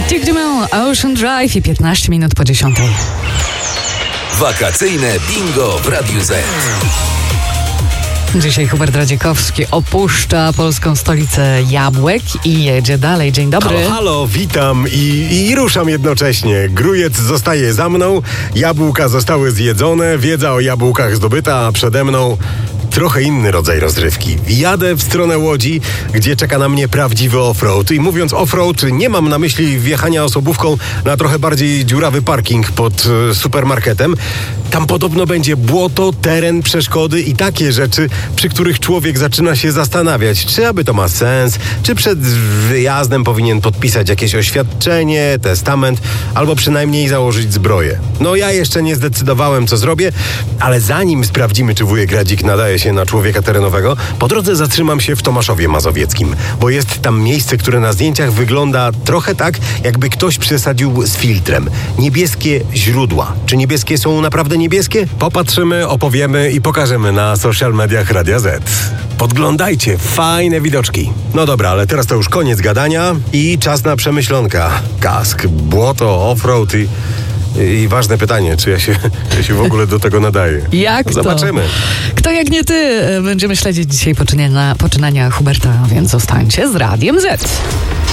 Dick Dumont, Ocean Drive i 15 minut po 10. Wakacyjne bingo w Radiu Z. Dzisiaj Hubert Radzikowski opuszcza polską stolicę jabłek i jedzie dalej. Dzień dobry. Halo, halo, witam i ruszam jednocześnie. Grujec zostaje za mną, jabłka zostały zjedzone, wiedza o jabłkach zdobyta, a przede mną trochę inny rodzaj rozrywki. Jadę w stronę Łodzi, gdzie czeka na mnie prawdziwy offroad. I mówiąc offroad, nie mam na myśli wjechania osobówką na trochę bardziej dziurawy parking pod supermarketem. Tam podobno będzie błoto, teren, przeszkody i takie rzeczy, przy których człowiek zaczyna się zastanawiać, czy aby to ma sens, czy przed wyjazdem powinien podpisać jakieś oświadczenie, testament, albo przynajmniej założyć zbroję. No ja jeszcze nie zdecydowałem, co zrobię, ale zanim sprawdzimy, czy wujek Radzik nadaje się na człowieka terenowego, po drodze zatrzymam się w Tomaszowie Mazowieckim, bo jest tam miejsce, które na zdjęciach wygląda trochę tak, jakby ktoś przesadził z filtrem. Niebieskie źródła. Czy niebieskie są naprawdę niebieskie? Popatrzymy, opowiemy i pokażemy na social mediach Radia Z. Podglądajcie, fajne widoczki. No dobra, ale teraz to już koniec gadania i czas na przemyślonka. Kask, błoto, offroad i ważne pytanie, czy ja się w ogóle do tego nadaję. Jak to? Zobaczymy. Kto jak nie ty? Będziemy śledzić dzisiaj poczynania Huberta, więc zostańcie z Radiem Z.